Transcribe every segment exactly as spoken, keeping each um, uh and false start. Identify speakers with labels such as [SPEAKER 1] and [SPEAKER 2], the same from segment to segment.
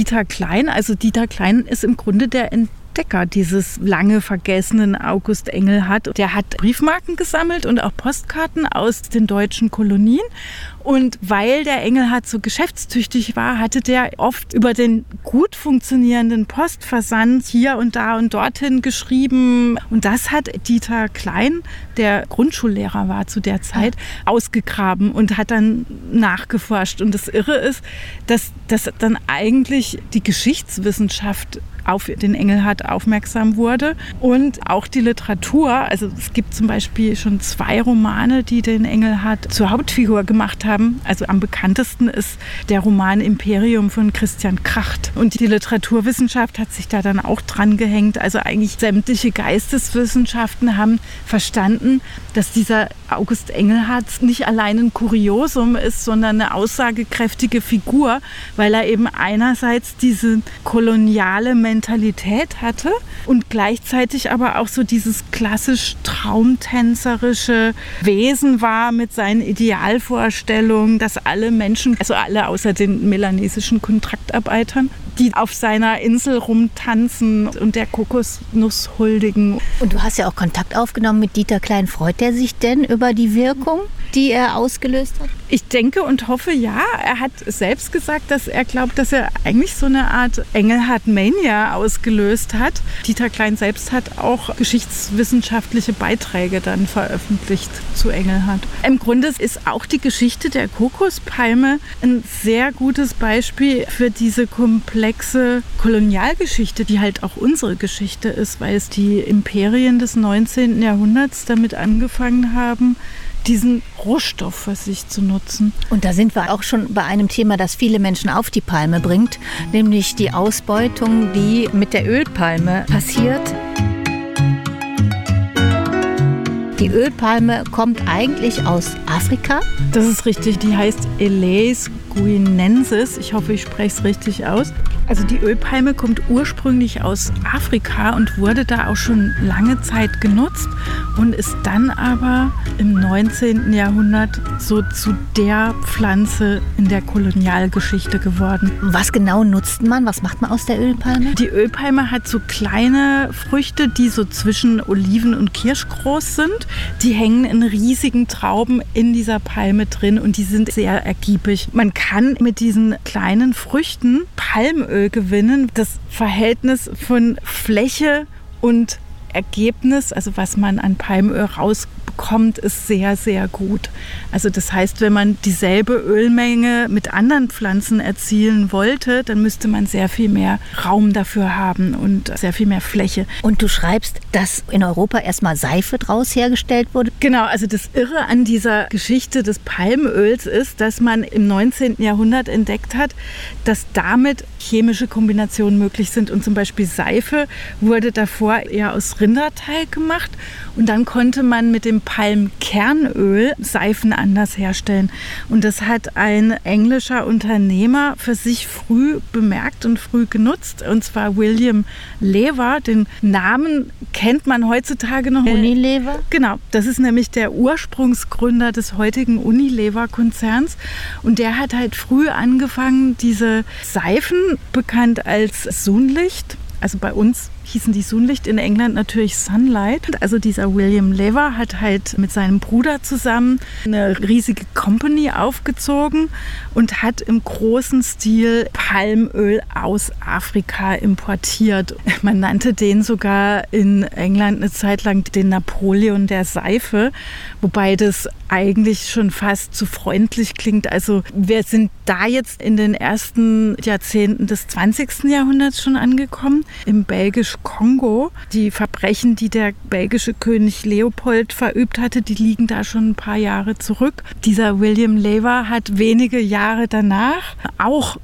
[SPEAKER 1] Dieter Klein. Also Dieter Klein ist im Grunde der Entdecker dieses lange vergessenen August Engelhardt. Der hat Briefmarken gesammelt und auch Postkarten aus den deutschen Kolonien. Und weil der Engelhardt so geschäftstüchtig war, hatte der oft über den gut funktionierenden Postversand hier und da und dorthin geschrieben. Und das hat Dieter Klein, der Grundschullehrer war zu der Zeit, ausgegraben und hat dann nachgeforscht. Und das Irre ist, dass, dass dann eigentlich die Geschichtswissenschaft auf den Engelhardt aufmerksam wurde und auch die Literatur. Also es gibt zum Beispiel schon zwei Romane, die den Engelhardt zur Hauptfigur gemacht haben. Also am bekanntesten ist der Roman Imperium von Christian Kracht. Und die Literaturwissenschaft hat sich da dann auch dran gehängt. Also eigentlich sämtliche Geisteswissenschaften haben verstanden, dass dieser August Engelhardt nicht allein ein Kuriosum ist, sondern eine aussagekräftige Figur, weil er eben einerseits diese koloniale Mentalität hatte und gleichzeitig aber auch so dieses klassisch traumtänzerische Wesen war mit seinen Idealvorstellungen, dass alle Menschen, also alle außer den melanesischen Kontraktarbeitern, die auf seiner Insel rumtanzen und der Kokosnuss huldigen.
[SPEAKER 2] Und du hast ja auch Kontakt aufgenommen mit Dieter Klein. Freut er sich denn über die Wirkung, die er ausgelöst hat?
[SPEAKER 1] Ich denke und hoffe, ja. Er hat selbst gesagt, dass er glaubt, dass er eigentlich so eine Art Engelhardt-Mania ausgelöst hat. Dieter Klein selbst hat auch geschichtswissenschaftliche Beiträge dann veröffentlicht zu Engelhardt. Im Grunde ist auch die Geschichte der Kokospalme ein sehr gutes Beispiel für diese komplexe Kolonialgeschichte, die halt auch unsere Geschichte ist, weil es die Imperien des neunzehnten Jahrhunderts damit angefangen haben, diesen Rohstoff für sich zu nutzen.
[SPEAKER 2] Und da sind wir auch schon bei einem Thema, das viele Menschen auf die Palme bringt, nämlich die Ausbeutung, die mit der Ölpalme passiert. Die Ölpalme kommt eigentlich aus Afrika.
[SPEAKER 1] Das ist richtig, die heißt Elaeis guinensis. Ich hoffe, ich spreche es richtig aus. Also die Ölpalme kommt ursprünglich aus Afrika und wurde da auch schon lange Zeit genutzt und ist dann aber im neunzehnten Jahrhundert so zu der Pflanze in der Kolonialgeschichte geworden.
[SPEAKER 2] Was genau nutzt man? Was macht man aus der Ölpalme?
[SPEAKER 1] Die Ölpalme hat so kleine Früchte, die so zwischen Oliven und Kirsch groß sind. Die hängen in riesigen Trauben in dieser Palme drin und die sind sehr ergiebig. Man kann mit diesen kleinen Früchten Palmöl gewinnen. Das Verhältnis von Fläche und Ergebnis, also was man an Palmöl rausbekommt, ist sehr, sehr gut. Also das heißt, wenn man dieselbe Ölmenge mit anderen Pflanzen erzielen wollte, dann müsste man sehr viel mehr Raum dafür haben und sehr viel mehr Fläche.
[SPEAKER 2] Und du schreibst, dass in Europa erstmal Seife draus hergestellt wurde?
[SPEAKER 1] Genau, also das Irre an dieser Geschichte des Palmöls ist, dass man im neunzehnten Jahrhundert entdeckt hat, dass damit chemische Kombinationen möglich sind. Und zum Beispiel Seife wurde davor eher aus Rinderteig gemacht und dann konnte man mit dem Palmkernöl Seifen anders herstellen. Und das hat ein englischer Unternehmer für sich früh bemerkt und früh genutzt, und zwar William Lever. Den Namen kennt man heutzutage noch.
[SPEAKER 2] Unilever?
[SPEAKER 1] Genau, das ist nämlich der Ursprungsgründer des heutigen Unilever-Konzerns und der hat halt früh angefangen, diese Seifen, bekannt als Sunlicht, also bei uns hießen die Sunlicht, in England natürlich Sunlight. Also dieser William Lever hat halt mit seinem Bruder zusammen eine riesige Company aufgezogen und hat im großen Stil Palmöl aus Afrika importiert. Man nannte den sogar in England eine Zeit lang den Napoleon der Seife, wobei das eigentlich schon fast zu freundlich klingt. Also wir sind da jetzt in den ersten Jahrzehnten des zwanzigsten Jahrhunderts schon angekommen, im belgischen Kongo. Die Verbrechen, die der belgische König Leopold verübt hatte, die liegen da schon ein paar Jahre zurück. Dieser William Lever hat wenige Jahre danach auch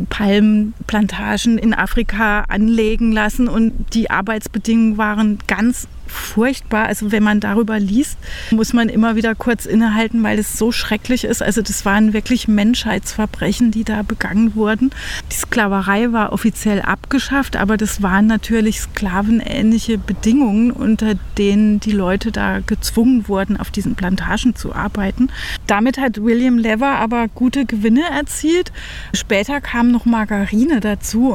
[SPEAKER 1] Palmenplantagen in Afrika anlegen lassen und die Arbeitsbedingungen waren ganz furchtbar. Also wenn man darüber liest, muss man immer wieder kurz innehalten, weil es so schrecklich ist. Also das waren wirklich Menschheitsverbrechen, die da begangen wurden. Die Sklaverei war offiziell abgeschafft, aber das waren natürlich sklavenähnliche Bedingungen, unter denen die Leute da gezwungen wurden, auf diesen Plantagen zu arbeiten. Damit hat William Lever aber gute Gewinne erzielt. Später kam noch Margarine dazu.